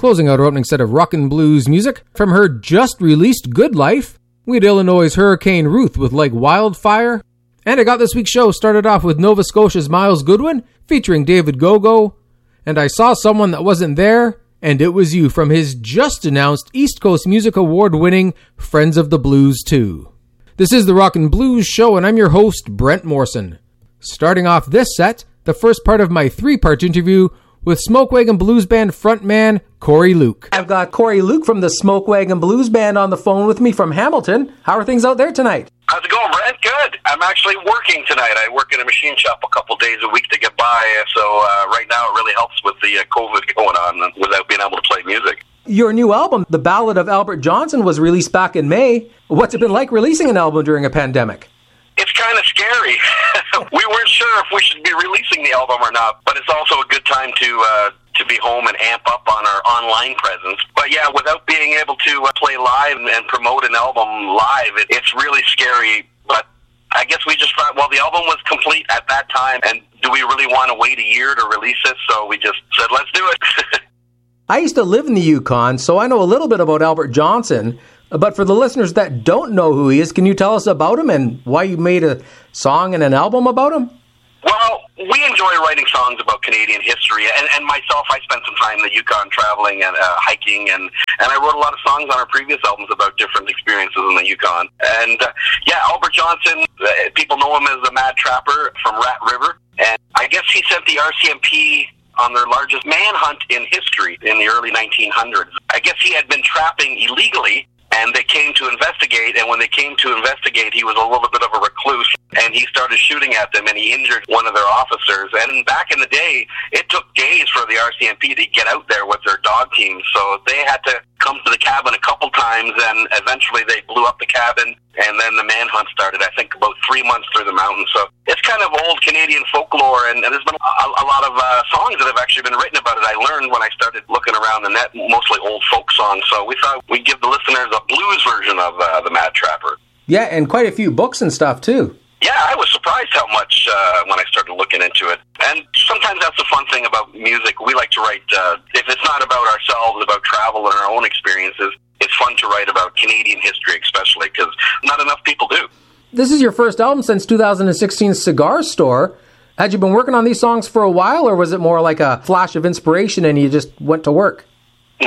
Closing out our opening set of rock and blues music from her just-released Good Life, we had Illinois' Hurricane Ruth with Like Wildfire. And I got this week's show started off with Nova Scotia's Miles Goodwin, featuring David Gogo. And I Saw Someone That Wasn't There, and It Was You, from his just-announced East Coast Music Award-winning Friends of the Blues 2. This is the Rock and Blues Show, and I'm your host, Brent Morrison. Starting off this set, the first part of my three-part interview with Smoke Wagon Blues Band frontman Corey Luke. I've got Corey Luke from the Smoke Wagon Blues Band on the phone with me from Hamilton. How are things out there tonight? How's it going, Brent? Good. I'm actually working tonight. I work in a machine shop a couple days a week to get by, so right now it really helps with the COVID going on without being able to play music. Your new album, The Ballad of Albert Johnson, was released back in May. What's it been like releasing an album during a pandemic? It's kind of scary. We weren't sure if we should be releasing the album or not, but it's also a good time to be home and amp up on our online presence. But yeah, without being able to play live and promote an album live, it's really scary. But I guess we just thought, well, the album was complete at that time, and do we really want to wait a year to release it? So we just said, let's do it. I used to live in the Yukon, so I know a little bit about Albert Johnson. But for the listeners that don't know who he is, can you tell us about him and why you made a song and an album about him? Well, we enjoy writing songs about Canadian history, and myself, I spent some time in the Yukon traveling and hiking, and I wrote a lot of songs on our previous albums about different experiences in the Yukon. And yeah, Albert Johnson, people know him as the Mad Trapper from Rat River, and I guess he sent the RCMP on their largest manhunt in history in the early 1900s. I guess he had been trapping illegally, and they came to investigate, and when they came to investigate, he was a little bit of a recluse, and he started shooting at them, and he injured one of their officers. And back in the day, it took days for the RCMP to get out there with their dog teams, so they had to come to the cabin a couple times, and eventually they blew up the cabin, and then the manhunt started, I think, about 3 months through the mountains. So it's kind of old Canadian folklore, and there's been a lot of songs that have actually been written about it. I learned when I started looking around the net, mostly old folk songs, so we thought we'd give the listeners a blues version of the Mad Trapper. Yeah, and quite a few books and stuff, too. Yeah, I was surprised how much when I started looking into it. And sometimes that's the fun thing about music. We like to write, if it's not about ourselves, about travel and our own experiences, it's fun to write about Canadian history especially, because not enough people do. This is your first album since 2016's Cigar Store. Had you been working on these songs for a while, or was it more like a flash of inspiration and you just went to work? No,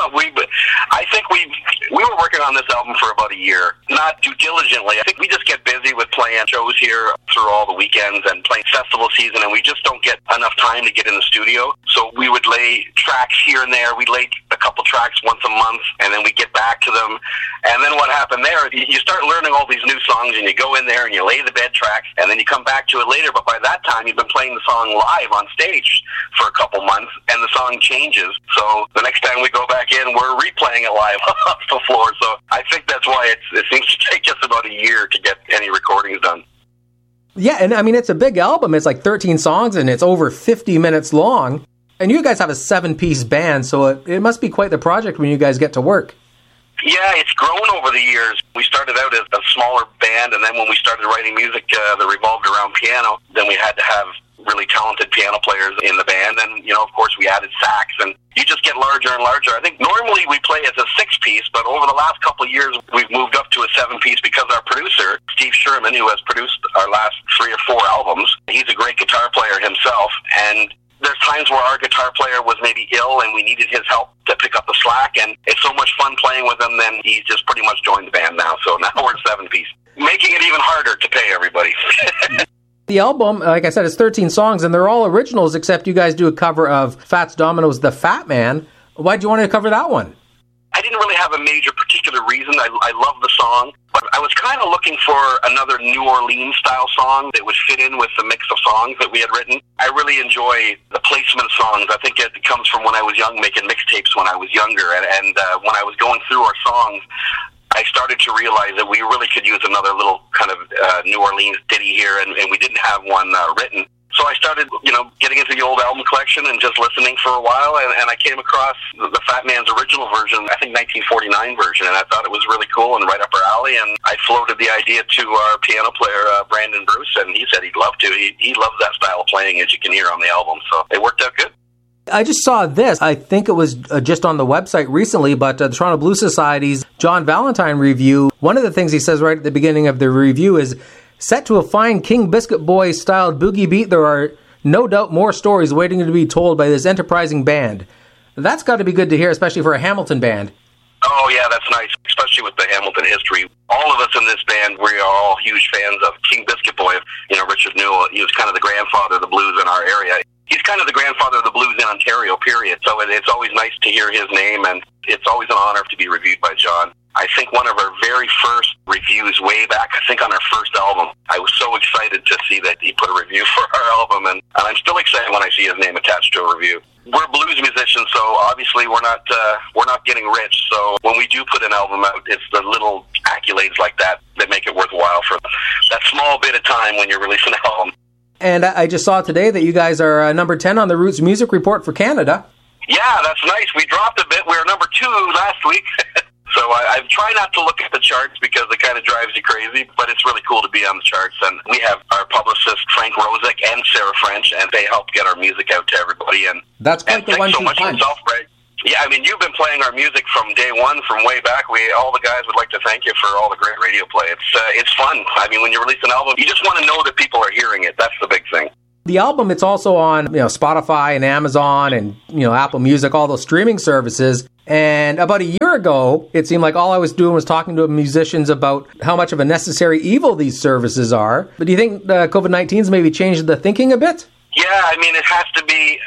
I think we were working on this album for about a year, not too diligently. I think we just get busy with playing shows here through all the weekends and playing festival season, and we just don't get enough time to get in the studio. So we would lay tracks here and there. We'd lay a couple tracks once a month, and then we get back to them. And then what happened there, you start learning all these new songs, and you go in there and you lay the bed tracks, and then you come back to it later. But by that time, you've been playing the song live on stage for a couple months, and the song changes. So the next time we go back in, we're replaying it live off the floor. So I think that's why it seems to take us about a year to get any recordings done. Yeah, and I mean, it's a big album. It's like 13 songs, and it's over 50 minutes long. And you guys have a 7-piece band, so it must be quite the project when you guys get to work. Yeah, it's grown over the years. We started out as a smaller band, and then when we started writing music that revolved around piano, then we had to have really talented piano players in the band, and, you know, of course, we added sax, and you just get larger and larger. I think normally we play as a 6-piece, but over the last couple of years, we've moved up to a 7-piece because our producer, Steve Sherman, who has produced our last 3 or 4 albums, he's a great guitar player himself, and there's times where our guitar player was maybe ill and we needed his help to pick up the slack, and it's so much fun playing with him, then he's just pretty much joined the band now, so now we're a 7-piece, making it even harder to pay everybody. The album, like I said, is 13 songs, and they're all originals, except you guys do a cover of Fats Domino's The Fat Man. Why'd you want to cover that one? I didn't really have a major particular reason. I love the song, but I was kind of looking for another New Orleans-style song that would fit in with the mix of songs that we had written. I really enjoy the placement of songs. I think it comes from when I was young, making mixtapes when I was younger, and when I was going through our songs, I started to realize that we really could use another little kind of New Orleans ditty here, and we didn't have one written. So I started, getting into the old album collection and just listening for a while, and I came across the Fat Man's original version, I think 1949 version, and I thought it was really cool and right up our alley, and I floated the idea to our piano player, Brandon Bruce, and he said he'd love to. He loves that style of playing, as you can hear on the album, so it worked out good. I just saw this. I think it was just on the website recently, but the Toronto Blues Society's John Valentine review, one of the things he says right at the beginning of the review is, set to a fine King Biscuit Boys styled boogie beat, there are no doubt more stories waiting to be told by this enterprising band. That's got to be good to hear, especially for a Hamilton band. Oh, yeah, that's nice, especially with the Hamilton history. All of us in this band, we are all huge fans of King Biscuit Boy. You know, Richard Newell, he was kind of the grandfather of the blues in our area. He's kind of the grandfather of the blues in Ontario, period. So it's always nice to hear his name, and it's always an honor to be reviewed by John. I think one of our very first reviews way back, I think on our first album, I was so excited to see that he put a review for our album, and I'm still excited when I see his name attached to a review. We're blues musicians, so obviously we're not getting rich. So when we do put an album out, it's the little accolades like that that make it worthwhile for that small bit of time when you're releasing an album. And I just saw today that you guys are number 10 on the Roots Music Report for Canada. Yeah, that's nice. We dropped a bit. We were number 2 last week. So I try not to look at the charts because it kind of drives you crazy, but it's really cool to be on the charts. And we have our publicist, Frank Rosick, and Sarah French, and they help get our music out to everybody. And that's quite the thanks so 1-2 much punch. yourself, Brett. Yeah, I mean, you've been playing our music from day one, from way back. All the guys would like to thank you for all the great radio play. It's fun. I mean, when you release an album, you just want to know that people are hearing it. That's the big thing. The album, it's also on Spotify and Amazon and Apple Music, all those streaming services. And about a year ago, it seemed like all I was doing was talking to musicians about how much of a necessary evil these services are. But do you think COVID-19's maybe changed the thinking a bit? Yeah, I mean, it has to be.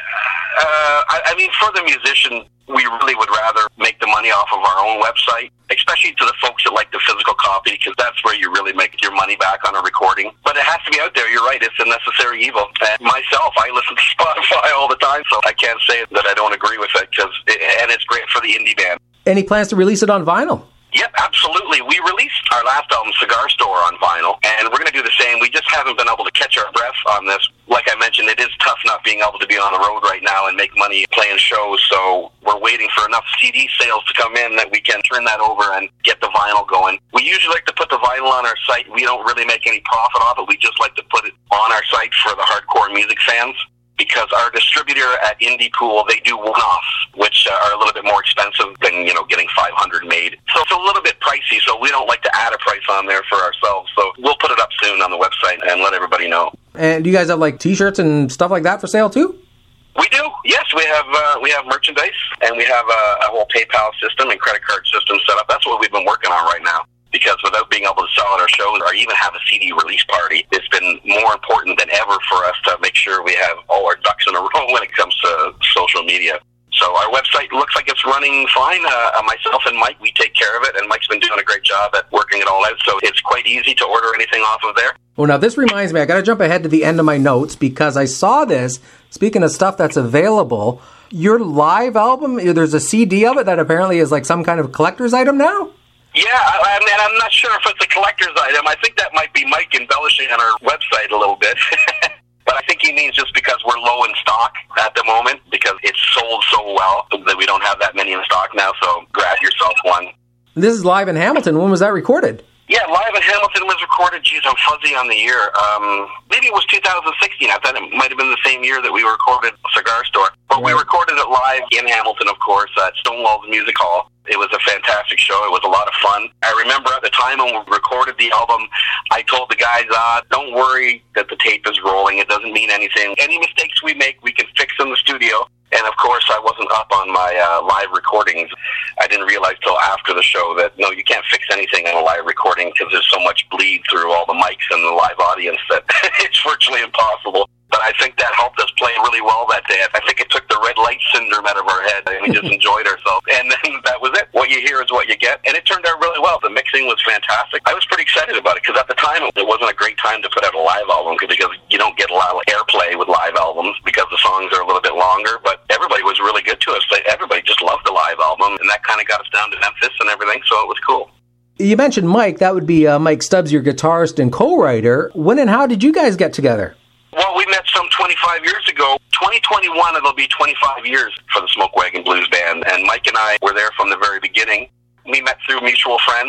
I mean, for the musician, we really would rather make the money off of our own website, especially to the folks that like the physical copy, because that's where you really make your money back on a recording. But it has to be out there. You're right. It's a necessary evil. And myself, I listen to Spotify all the time, so I can't say that I don't agree with it, and it's great for the indie band. Any plans to release it on vinyl? Yep, absolutely. We released our last album, Cigar Store, on vinyl, and we're going to do the same. We just haven't been able to catch our breath on this. Like I mentioned, it is tough not being able to be on the road right now and make money playing shows, so we're waiting for enough CD sales to come in that we can turn that over and get the vinyl going. We usually like to put the vinyl on our site. We don't really make any profit off it. We just like to put it on our site for the hardcore music fans, because our distributor at Indie Pool, they do one-offs, which are a little bit more expensive than, getting 500 made. So it's a little bit pricey, so we don't like to add a price on there for ourselves. So we'll put it up soon on the website and let everybody know. And do you guys have, T-shirts and stuff like that for sale, too? We do, yes. We have merchandise, and we have a whole PayPal system and credit card system set up. That's what we've been working on right now. Because without being able to sell at our shows or even have a CD release party, it's been more important than ever for us to make sure we have all our ducks in a row when it comes to social media. So our website looks like it's running fine. Myself and Mike, we take care of it, and Mike's been doing a great job at working it all out, so it's quite easy to order anything off of there. Well, now this reminds me, I got to jump ahead to the end of my notes, because I saw this, speaking of stuff that's available, your live album, there's a CD of it that apparently is like some kind of collector's item now? Yeah, I mean, I'm not sure if it's a collector's item. I think that might be Mike embellishing on our website a little bit. But I think he means just because we're low in stock at the moment, because it's sold so well that we don't have that many in stock now, so grab yourself one. This is live in Hamilton. When was that recorded? Yeah, live in Hamilton was recorded, geez, I'm fuzzy on the year. Maybe it was 2016. I thought it might have been the same year that we recorded Cigar Store. But we recorded it live in Hamilton, of course, at Stonewall's Music Hall. It was a fantastic show. It was a lot of fun. I remember at the time when we recorded the album, I told the guys, don't worry that the tape is rolling. It doesn't mean anything. Any mistakes we make, we can fix in the studio. And, of course, I wasn't up on my live recordings. I didn't realize till after the show that, no, you can't fix anything in a live recording because there's so much bleed through all the mics and the live audience that it's virtually impossible. But I think that helped us play really well that day. I think it took the red light syndrome out of our head, and we just enjoyed ourselves. And then that was it. What you hear is what you get. And it turned out really well. The mixing was fantastic. I was pretty excited about it, because at the time, it wasn't a great time to put out a live album, because you don't get a lot of airplay with live albums because the songs are a little bit longer. But everybody was really good to us. Everybody just loved the live album, and that kind of got us down to Memphis and everything, so it was cool. You mentioned Mike. That would be Mike Stubbs, your guitarist and co-writer. When and how did you guys get together? Well, we met some 25 years ago. 2021, it'll be 25 years for the Smoke Wagon Blues Band, and Mike and I were there from the very beginning. We met through mutual friends.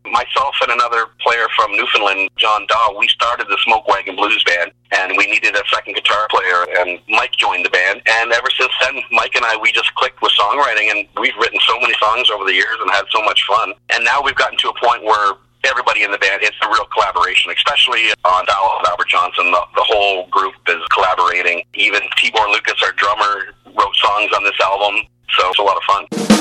myself and another player from Newfoundland, John Daw, we started the Smoke Wagon Blues Band, and we needed a second guitar player, and Mike joined the band. And ever since then, Mike and I, we just clicked with songwriting, and we've written so many songs over the years and had so much fun. And now we've gotten to a point where everybody in the band, it's a real collaboration, especially on Dowell and Albert Johnson. The whole group is collaborating. Even Tibor Lucas, our drummer, wrote songs on this album, so it's a lot of fun.